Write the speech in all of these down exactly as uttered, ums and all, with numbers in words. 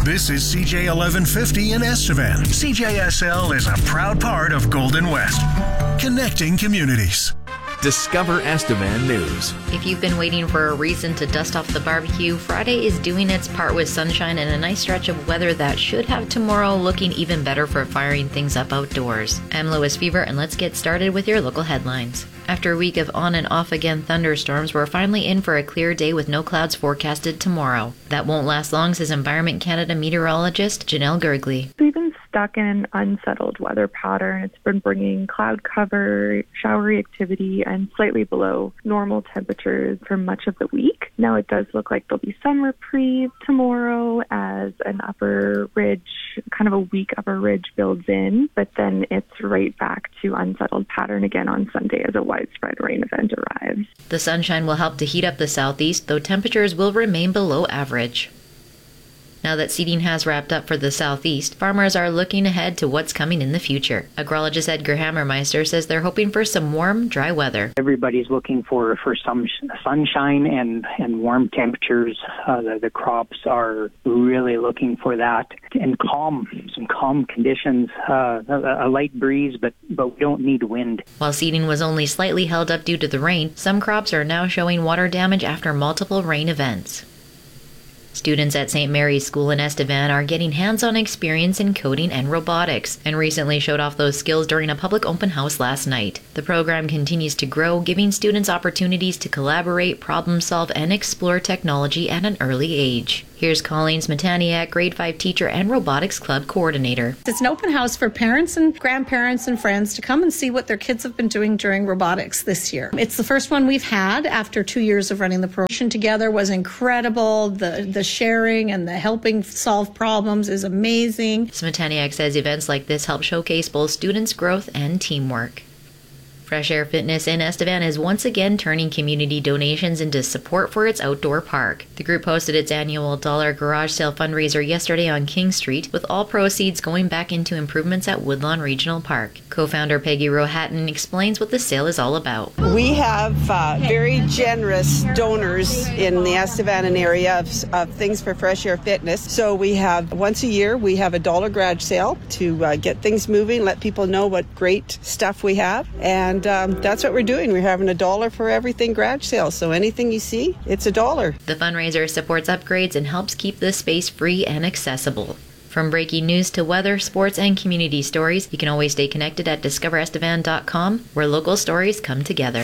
This is C J eleven fifty in Estevan. C J S L is a proud part of Golden West, connecting communities. Discover Estevan News. If you've been waiting for a reason to dust off the barbecue, Friday is doing its part with sunshine and a nice stretch of weather that should have tomorrow looking even better for firing things up outdoors. I'm Lois Fever, and let's get started with your local headlines. After a week of on and off again thunderstorms, we're finally in for a clear day with no clouds forecasted tomorrow. That won't last long, says Environment Canada meteorologist Janelle Gergley. We've been stuck in an unsettled weather pattern. It's been bringing cloud cover, showery activity, and slightly below normal temperatures for much of the week. Now it does look like there'll be some reprieve tomorrow as an upper ridge, kind of a weak upper ridge builds in, but then it's right back to unsettled pattern again on Sunday as a widespread rain event arrives. The sunshine will help to heat up the southeast, though temperatures will remain below average. Now that seeding has wrapped up for the southeast, farmers are looking ahead to what's coming in the future. Agrologist Edgar Hammermeister says they're hoping for some warm, dry weather. Everybody's looking for, for some sunshine and, and warm temperatures. Uh, the, the crops are really looking for that. And calm, some calm conditions, uh, a, a light breeze, but, but we don't need wind. While seeding was only slightly held up due to the rain, some crops are now showing water damage after multiple rain events. Students at Saint Mary's School in Estevan are getting hands-on experience in coding and robotics, and recently showed off those skills during a public open house last night. The program continues to grow, giving students opportunities to collaborate, problem solve, and explore technology at an early age. Here's Colleen Smetaniak, grade five teacher and robotics club coordinator. It's an open house for parents and grandparents and friends to come and see what their kids have been doing during robotics this year. It's the first one we've had after two years of running the program. Together was incredible. The, the sharing and the helping solve problems is amazing. Smetaniak says events like this help showcase both students' growth and teamwork. Fresh Air Fitness in Estevan is once again turning community donations into support for its outdoor park. The group hosted its annual dollar garage sale fundraiser yesterday on King Street, with all proceeds going back into improvements at Woodlawn Regional Park. Co-founder Peggy Rohatton explains what the sale is all about. We have uh, very generous donors in the Estevan area of, of things for Fresh Air Fitness. So we have, once a year, we have a dollar garage sale to uh, get things moving, let people know what great stuff we have. And And um, that's what we're doing. We're having a dollar for everything garage sale. So anything you see, it's a dollar. The fundraiser supports upgrades and helps keep the space free and accessible. From breaking news to weather, sports, and community stories, you can always stay connected at discover estevan dot com, where local stories come together.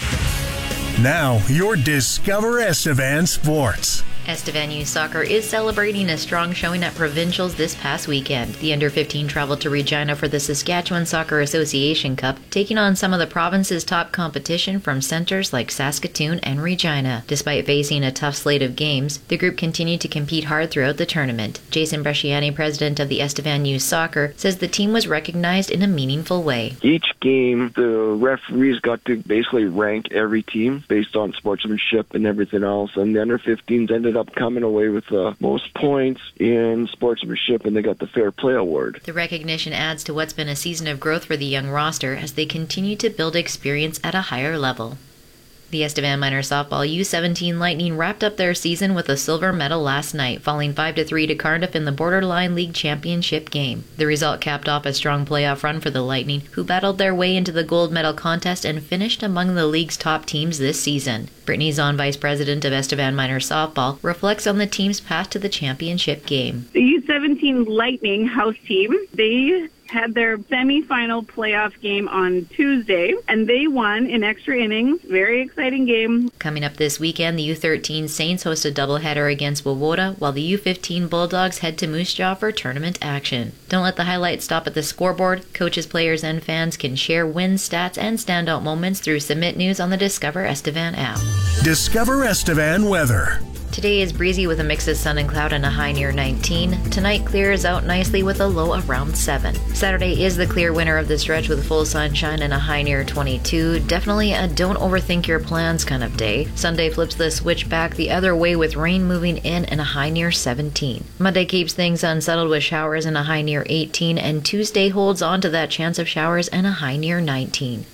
Now, your Discover Estevan Sports. Estevan Youth Soccer is celebrating a strong showing at Provincials this past weekend. The under fifteen traveled to Regina for the Saskatchewan Soccer Association Cup, taking on some of the province's top competition from centres like Saskatoon and Regina. Despite facing a tough slate of games, the group continued to compete hard throughout the tournament. Jason Bresciani, president of the Estevan Youth Soccer, says the team was recognized in a meaningful way. Each game, the referees got to basically rank every team based on sportsmanship and everything else, and the under fifteens ended up coming away with the most points in sportsmanship, and they got the Fair Play Award. The recognition adds to what's been a season of growth for the young roster as they continue to build experience at a higher level. The Estevan Minor Softball U seventeen Lightning wrapped up their season with a silver medal last night, falling five to three to Cardiff in the Borderline League Championship game. The result capped off a strong playoff run for the Lightning, who battled their way into the gold medal contest and finished among the league's top teams this season. Brittany Zahn, vice president of Estevan Minor Softball, reflects on the team's path to the championship game. The U seventeen Lightning house team, they had their semifinal playoff game on Tuesday, and they won in extra innings. Very exciting game. Coming up this weekend, the U thirteen Saints host a doubleheader against Wawota, while the U fifteen Bulldogs head to Moose Jaw for tournament action. Don't let the highlights stop at the scoreboard. Coaches, players, and fans can share wins, stats, and standout moments through Submit News on the Discover Estevan app. Discover Estevan weather. Today is breezy with a mix of sun and cloud and a high near nineteen. Tonight clears out nicely with a low around seven. Saturday is the clear winner of the stretch with full sunshine and a high near twenty-two. Definitely a don't overthink your plans kind of day. Sunday flips the switch back the other way with rain moving in and a high near seventeen. Monday keeps things unsettled with showers and a high near eighteen, and Tuesday holds on to that chance of showers and a high near nineteen.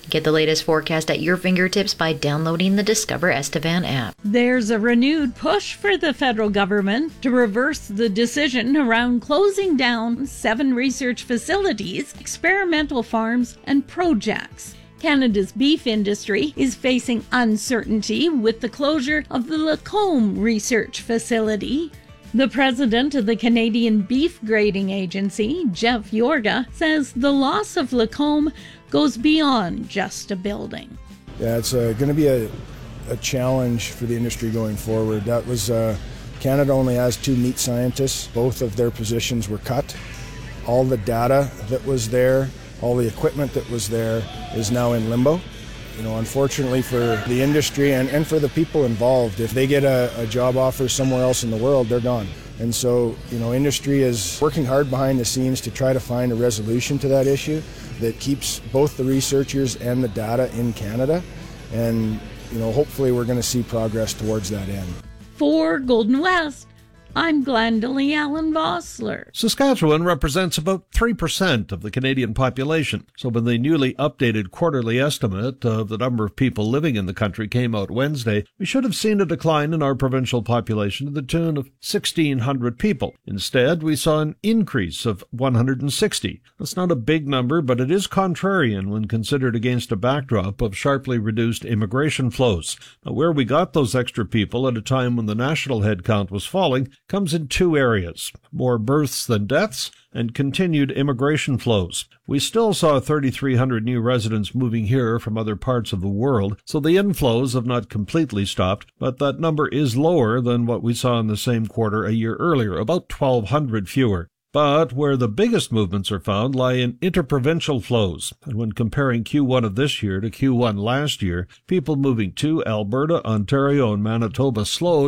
Get the latest forecast at your fingertips by downloading the Discover Estevan app. There's a renewed push for the federal government to reverse the decision around closing down seven research facilities, experimental farms, and projects. Canada's beef industry is facing uncertainty with the closure of the Lacombe Research Facility. The president of the Canadian Beef Grading Agency, Jeff Yorga, says the loss of Lacombe goes beyond just a building. Yeah, it's uh, going to be a, a challenge for the industry going forward. That was uh, Canada only has two meat scientists. Both of their positions were cut. All the data that was there, all the equipment that was there is now in limbo. You know, unfortunately for the industry and, and for the people involved, if they get a, a job offer somewhere else in the world, they're gone. And so, you know, industry is working hard behind the scenes to try to find a resolution to that issue that keeps both the researchers and the data in Canada. And, you know, hopefully we're going to see progress towards that end. For Golden West, I'm Glendalee Allen Vossler. Saskatchewan represents about three percent of the Canadian population. So when the newly updated quarterly estimate of the number of people living in the country came out Wednesday, we should have seen a decline in our provincial population to the tune of sixteen hundred people. Instead, we saw an increase of one hundred sixty. That's not a big number, but it is contrarian when considered against a backdrop of sharply reduced immigration flows. Now, where we got those extra people at a time when the national headcount was falling comes in two areas: more births than deaths and continued immigration flows. We still saw thirty-three hundred new residents moving here from other parts of the world, so the inflows have not completely stopped, but that number is lower than what we saw in the same quarter a year earlier, about twelve hundred fewer. But where the biggest movements are found lie in interprovincial flows, and when comparing Q one of this year to Q one last year, people moving to Alberta, Ontario, and Manitoba slowed